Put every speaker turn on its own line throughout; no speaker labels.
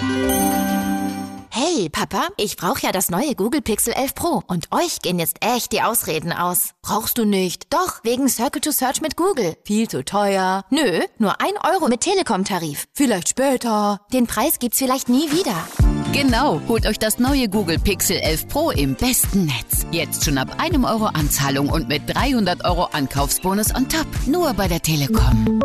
Hey, Papa, ich brauche ja das neue Google Pixel 11 Pro und euch gehen jetzt echt die Ausreden aus. Brauchst du nicht? Doch, wegen Circle to Search mit Google. Viel zu teuer. Nö, nur 1 Euro mit Telekom-Tarif. Vielleicht später. Den Preis gibt's vielleicht nie wieder.
Genau, holt euch das neue Google Pixel 11 Pro im besten Netz. Jetzt schon ab 1 Euro Anzahlung und mit 300 Euro Ankaufsbonus on top. Nur bei der Telekom.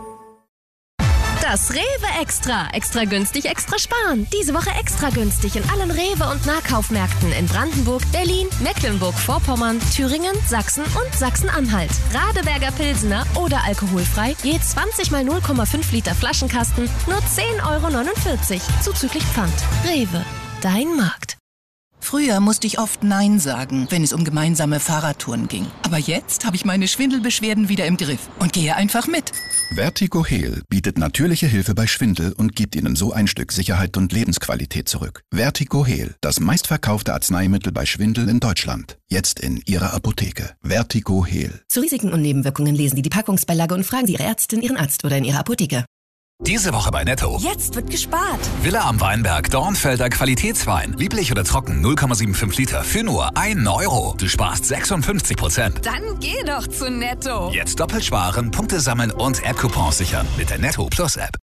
Das Rewe Extra. Extra günstig, extra sparen. Diese Woche extra günstig in allen Rewe- und Nahkaufmärkten in Brandenburg, Berlin, Mecklenburg-Vorpommern, Thüringen, Sachsen und Sachsen-Anhalt. Radeberger Pilsener oder alkoholfrei, je 20 mal 0,5 Liter Flaschenkasten, nur 10,49 € zuzüglich Pfand. Rewe, dein Markt.
Früher musste ich oft Nein sagen, wenn es um gemeinsame Fahrradtouren ging. Aber jetzt habe ich meine Schwindelbeschwerden wieder im Griff und gehe einfach mit.
Vertigo Heal bietet natürliche Hilfe bei Schwindel und gibt Ihnen so ein Stück Sicherheit und Lebensqualität zurück. Vertigo Heal, das meistverkaufte Arzneimittel bei Schwindel in Deutschland. Jetzt in Ihrer Apotheke. Vertigo Heal.
Zu Risiken und Nebenwirkungen lesen Sie die Packungsbeilage und fragen Sie Ihre Ärztin, Ihren Arzt oder in Ihrer Apotheke.
Diese Woche bei Netto.
Jetzt wird gespart.
Villa am Weinberg, Dornfelder Qualitätswein. Lieblich oder trocken, 0,75 Liter für nur 1 Euro. Du sparst 56%.
Dann geh doch zu Netto.
Jetzt doppelt sparen, Punkte sammeln und App-Coupons sichern mit der Netto Plus App.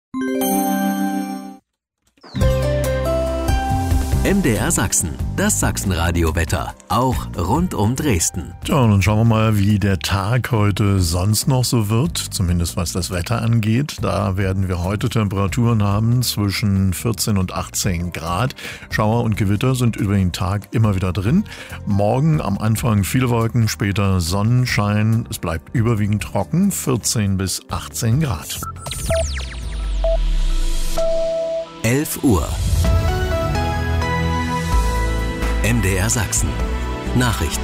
MDR Sachsen, das Sachsenradio-Wetter, auch rund um Dresden.
Tja, und dann schauen wir mal, wie der Tag heute sonst noch so wird, zumindest was das Wetter angeht. Da werden wir heute Temperaturen haben zwischen 14 und 18 Grad. Schauer und Gewitter sind über den Tag immer wieder drin. Morgen am Anfang viele Wolken, später Sonnenschein. Es bleibt überwiegend trocken, 14 bis 18 Grad.
11 Uhr. MDR Sachsen. Nachrichten.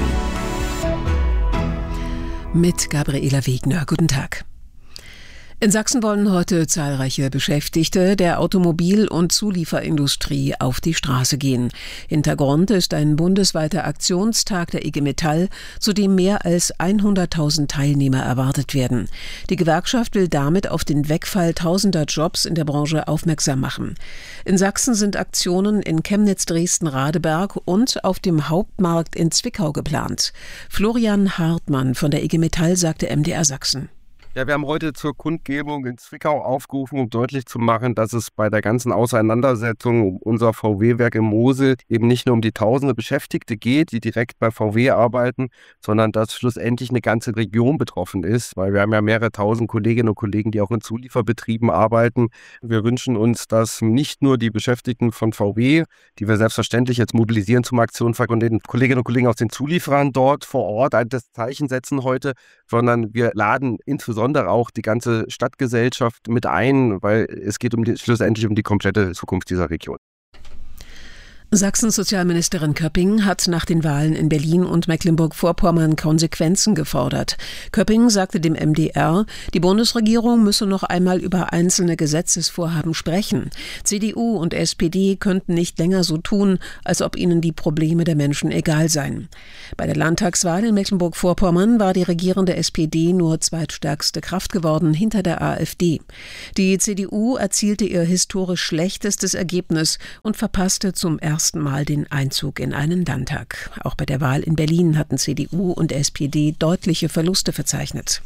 Mit Gabriela Wegner. Guten Tag. In Sachsen wollen heute zahlreiche Beschäftigte der Automobil- und Zulieferindustrie auf die Straße gehen. Hintergrund ist ein bundesweiter Aktionstag der IG Metall, zu dem mehr als 100.000 Teilnehmer erwartet werden. Die Gewerkschaft will damit auf den Wegfall tausender Jobs in der Branche aufmerksam machen. In Sachsen sind Aktionen in Chemnitz, Dresden, Radeberg und auf dem Hauptmarkt in Zwickau geplant. Florian Hartmann von der IG Metall sagte MDR Sachsen.
Ja, wir haben heute zur Kundgebung in Zwickau aufgerufen, um deutlich zu machen, dass es bei der ganzen Auseinandersetzung um unser VW-Werk in Mosel eben nicht nur um die tausende Beschäftigte geht, die direkt bei VW arbeiten, sondern dass schlussendlich eine ganze Region betroffen ist, weil wir haben ja mehrere tausend Kolleginnen und Kollegen, die auch in Zulieferbetrieben arbeiten. Wir wünschen uns, dass nicht nur die Beschäftigten von VW, die wir selbstverständlich jetzt mobilisieren zum Aktionstag und den Kolleginnen und Kollegen aus den Zulieferern dort vor Ort das Zeichen setzen heute, sondern wir laden insbesondere auch die ganze Stadtgesellschaft mit ein, weil es geht schlussendlich um die komplette Zukunft dieser Region.
Sachsens Sozialministerin Köpping hat nach den Wahlen in Berlin und Mecklenburg-Vorpommern Konsequenzen gefordert. Köpping sagte dem MDR, die Bundesregierung müsse noch einmal über einzelne Gesetzesvorhaben sprechen. CDU und SPD könnten nicht länger so tun, als ob ihnen die Probleme der Menschen egal seien. Bei der Landtagswahl in Mecklenburg-Vorpommern war die regierende SPD nur zweitstärkste Kraft geworden, hinter der AfD. Die CDU erzielte ihr historisch schlechtestes Ergebnis und verpasste zum ersten Mal den Einzug in einen Landtag. Auch bei der Wahl in Berlin hatten CDU und SPD deutliche Verluste verzeichnet.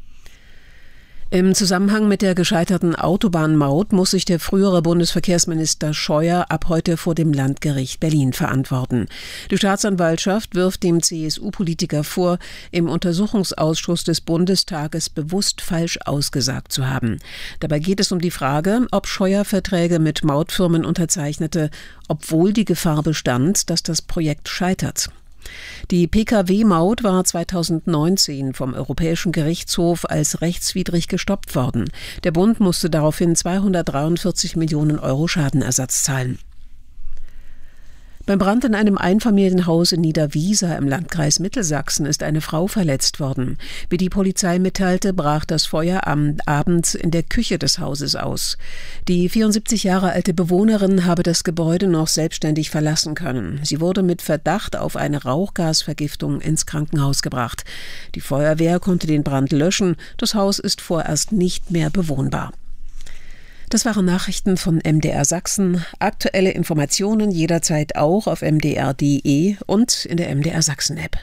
Im Zusammenhang mit der gescheiterten Autobahnmaut muss sich der frühere Bundesverkehrsminister Scheuer ab heute vor dem Landgericht Berlin verantworten. Die Staatsanwaltschaft wirft dem CSU-Politiker vor, im Untersuchungsausschuss des Bundestages bewusst falsch ausgesagt zu haben. Dabei geht es um die Frage, ob Scheuer Verträge mit Mautfirmen unterzeichnete, obwohl die Gefahr bestand, dass das Projekt scheitert. Die Pkw-Maut war 2019 vom Europäischen Gerichtshof als rechtswidrig gestoppt worden. Der Bund musste daraufhin 243 Millionen Euro Schadenersatz zahlen. Beim Brand in einem Einfamilienhaus in Niederwieser im Landkreis Mittelsachsen ist eine Frau verletzt worden. Wie die Polizei mitteilte, brach das Feuer am Abend in der Küche des Hauses aus. Die 74 Jahre alte Bewohnerin habe das Gebäude noch selbstständig verlassen können. Sie wurde mit Verdacht auf eine Rauchgasvergiftung ins Krankenhaus gebracht. Die Feuerwehr konnte den Brand löschen. Das Haus ist vorerst nicht mehr bewohnbar. Das waren Nachrichten von MDR Sachsen. Aktuelle Informationen jederzeit auch auf mdr.de und in der MDR Sachsen App.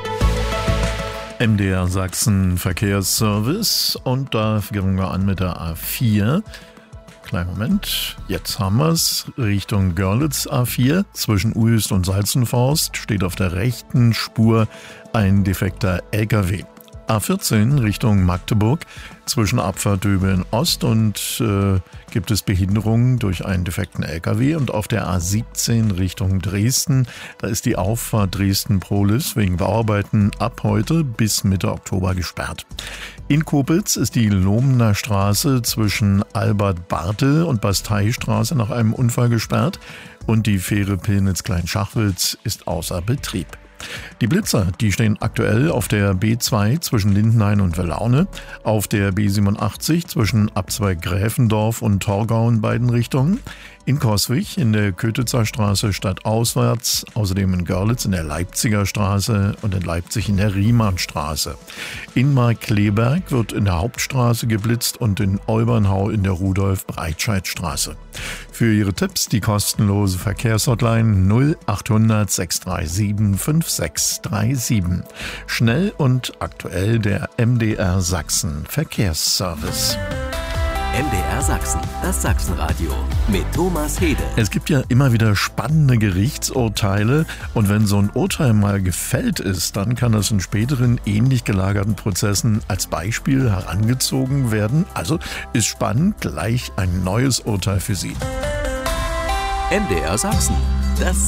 MDR Sachsen Verkehrsservice und da fangen wir an mit der A4. Kleinen Moment, jetzt haben wir es. Richtung Görlitz A4 zwischen Uelst und Salzenforst steht auf der rechten Spur ein defekter LKW. A14 Richtung Magdeburg zwischen Abfahrt-Döbeln Ost und gibt es Behinderungen durch einen defekten LKW. Und auf der A17 Richtung Dresden, da ist die Auffahrt Dresden-Prohlis wegen Bauarbeiten ab heute bis Mitte Oktober gesperrt. In Kopitz ist die Lohmener Straße zwischen Albert-Bartel und Basteistraße nach einem Unfall gesperrt und die Fähre Pillnitz-Klein-Schachwitz ist außer Betrieb. Die Blitzer, die stehen aktuell auf der B2 zwischen Lindenhain und Welaune, auf der B87 zwischen Abzweig Gräfendorf und Torgau in beiden Richtungen, in Coswig in der Kötitzer Straße stadtauswärts, außerdem in Görlitz in der Leipziger Straße und in Leipzig in der Riemannstraße. In Markkleeberg wird in der Hauptstraße geblitzt und in Olbernhau in der Rudolf-Breitscheid-Straße. Für Ihre Tipps die kostenlose Verkehrshotline 0800 637 5637. Schnell und aktuell der MDR Sachsen Verkehrsservice.
MDR Sachsen, das Sachsenradio mit Thomas Hede.
Es gibt ja immer wieder spannende Gerichtsurteile und wenn so ein Urteil mal gefällt ist, dann kann das in späteren ähnlich gelagerten Prozessen als Beispiel herangezogen werden. Also ist spannend, gleich ein neues Urteil für Sie.
MDR Sachsen, das